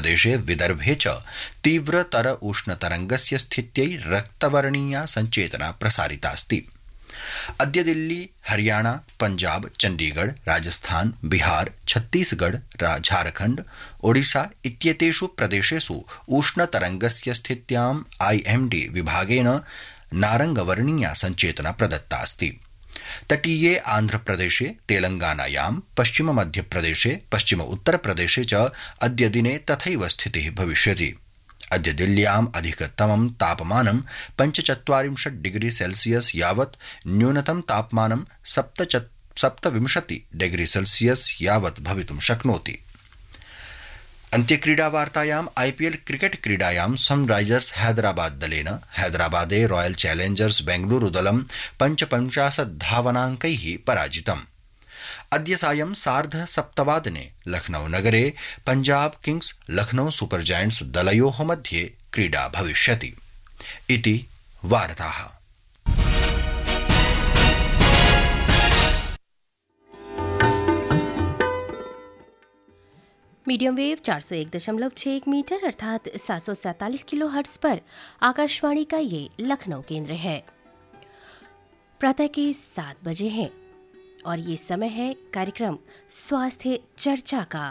प्रदेशे विदर्भे च तीव्रतर उष्णतरंगस्य स्थित्यै रक्तवर्णीया संचेतना प्रसारितास्ति। अद्य दिल्ली, हरियाणा, पंजाब, चंडीगढ़, राजस्थान, बिहार, छत्तीसगढ़, झारखंड, ओडिशा इत्येतेषु प्रदेशेषु उष्णतरंगस्य स्थित्याम् IMD विभागेन नारंगवर्णीया संचेतना प्रदत्तास्ति। तटीये आंध्रप्रदेशे, तेलंगानायां, पश्चिम मध्यप्रदेशे, पश्चिम उत्तरप्रदेशे च अद्य दिने तथैव स्थितिः भविष्यति। अद्य दिल्ल्याम् अधिकतमं तापमानं 45 डिग्री सेल्सियस यावत्, न्यूनतम तापमानं 27 डिग्री सेल्सियस यावत् भवितुं शक्नोति। अन्त्यक्रीडावार्तायाम् IPL क्रिकेट क्रीडायां सनराइजर्स हैदराबाद दलेन हैदराबादे रॉयल चैलेंजर्स बेंगलुरु दलं 55 धावनाङ्कैः पराजितम्। अद्य सायं 7:30 लखनऊ नगरे Punjab Kings Lucknow super giants दलयोः मध्ये क्रीडा भविष्यति। इति वार्ताः। मीडियम वेव 401.61 मीटर अर्थात 747 किलोहर्ट्ज पर आकाशवाणी का ये लखनऊ केंद्र है। प्रातः के 7 बजे हैं और ये समय है कार्यक्रम स्वास्थ्य चर्चा का।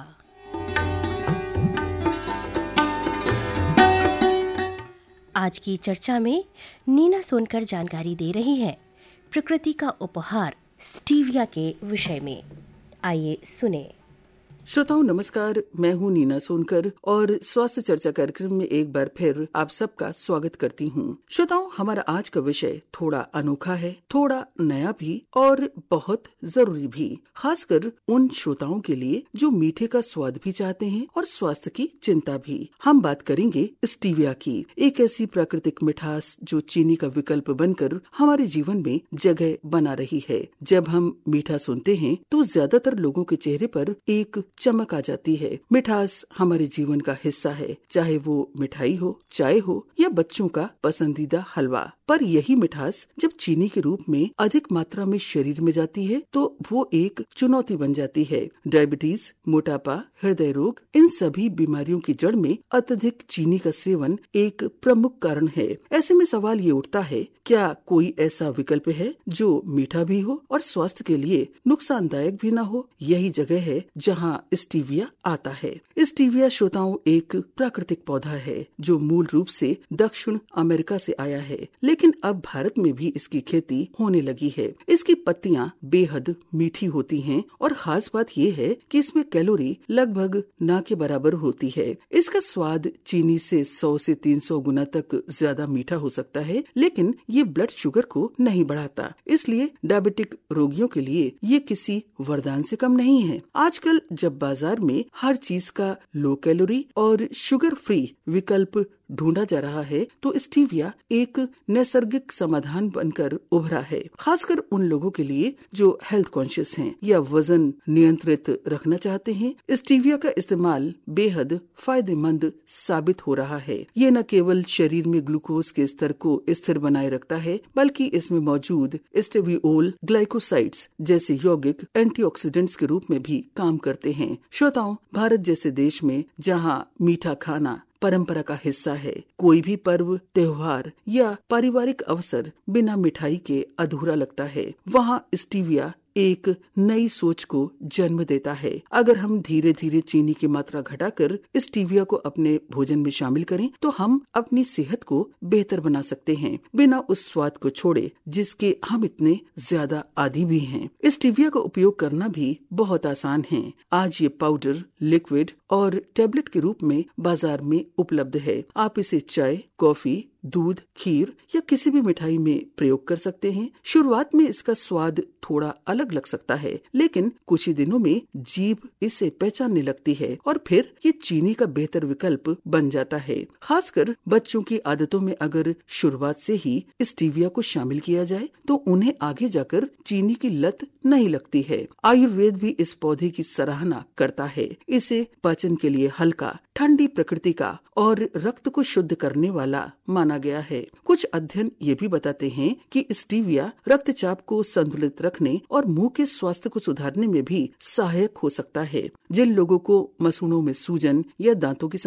आज की चर्चा में नीना सोनकर जानकारी दे रही हैं प्रकृति का उपहार स्टीविया के विषय में। आइए सुने। श्रोताओं नमस्कार, मैं हूं नीना सोनकर और स्वास्थ्य चर्चा कार्यक्रम में एक बार फिर आप सबका स्वागत करती हूं। श्रोताओं, हमारा आज का विषय थोड़ा अनोखा है, थोड़ा नया भी और बहुत जरूरी भी, खासकर उन श्रोताओं के लिए जो मीठे का स्वाद भी चाहते हैं और स्वास्थ्य की चिंता भी। हम बात करेंगे स्टीविया की, एक ऐसी प्राकृतिक मिठास जो चीनी का विकल्प बनकर हमारे जीवन में जगह बना रही है। जब हम मीठा सुनते हैं तो ज्यादातर लोगों के चेहरे पर एक चमक आ जाती है। मिठास हमारे जीवन का हिस्सा है, चाहे वो मिठाई हो, चाय हो या बच्चों का पसंदीदा हलवा। पर यही मिठास जब चीनी के रूप में अधिक मात्रा में शरीर में जाती है तो वो एक चुनौती बन जाती है। डायबिटीज, मोटापा, हृदय रोग, इन सभी बीमारियों की जड़ में अत्यधिक चीनी का सेवन एक प्रमुख कारण है। ऐसे में सवाल ये उठता है, क्या कोई ऐसा विकल्प है जो मीठा भी हो और स्वास्थ्य के लिए नुकसानदायक भी न हो? यही जगह है जहाँ स्टीविया आता है। स्टीविया श्रोताओं एक प्राकृतिक पौधा है जो मूल रूप से दक्षिण अमेरिका से आया है, लेकिन अब भारत में भी इसकी खेती होने लगी है। इसकी पत्तियां बेहद मीठी होती हैं और खास बात ये है कि इसमें कैलोरी लगभग ना के बराबर होती है। इसका स्वाद चीनी से 100 से 300 गुना तक ज्यादा मीठा हो सकता है, लेकिन ये ब्लड शुगर को नहीं बढ़ाता, इसलिए डायबिटिक रोगियों के लिए ये किसी वरदान से कम नहीं है। आजकल जब बाजार में हर चीज का लो कैलोरी और शुगर फ्री विकल्प ढूंढा जा रहा है तो स्टीविया एक नैसर्गिक समाधान बनकर उभरा है, खासकर उन लोगों के लिए जो हेल्थ कॉन्शियस हैं या वजन नियंत्रित रखना चाहते हैं। स्टीविया का इस्तेमाल बेहद फायदेमंद साबित हो रहा है। ये न केवल शरीर में ग्लूकोज के स्तर को स्थिर बनाए रखता है, बल्कि इसमें मौजूद स्टेविओल ग्लाइकोसाइड्स जैसे यौगिक एंटीऑक्सीडेंट्स के रूप में भी काम करते हैं। श्रोताओं, भारत जैसे देश में जहाँ मीठा खाना परंपरा का हिस्सा है, कोई भी पर्व, त्योहार या पारिवारिक अवसर बिना मिठाई के अधूरा लगता है। वहाँ स्टीविया एक नई सोच को जन्म देता है। अगर हम धीरे धीरे चीनी की मात्रा घटाकर स्टीविया को अपने भोजन में शामिल करें तो हम अपनी सेहत को बेहतर बना सकते हैं, बिना उस स्वाद को छोड़े जिसके हम इतने ज्यादा आदी भी हैं। स्टीविया का उपयोग करना भी बहुत आसान है। आज ये पाउडर, लिक्विड और टैबलेट के रूप में बाजार में उपलब्ध है। आप इसे चाय, कॉफी, दूध, खीर या किसी भी मिठाई में प्रयोग कर सकते हैं। शुरुआत में इसका स्वाद थोड़ा अलग लग सकता है, लेकिन कुछ ही दिनों में जीभ इसे पहचानने लगती है और फिर ये चीनी का बेहतर विकल्प बन जाता है। खासकर बच्चों की आदतों में अगर शुरुआत से ही स्टीविया को शामिल किया जाए तो उन्हें आगे जाकर चीनी की लत नहीं लगती है। आयुर्वेद भी इस पौधे की सराहना करता है। इसे पाचन के लिए हल्का, ठंडी प्रकृति का और रक्त को शुद्ध करने वाला माना गया है। कुछ अध्ययन ये भी बताते हैं कि स्टीविया रक्तचाप को संतुलित रखने और मुंह के स्वास्थ्य को सुधारने में भी सहायक हो सकता है। जिन लोगों को मसूड़ों में सूजन या दांतों की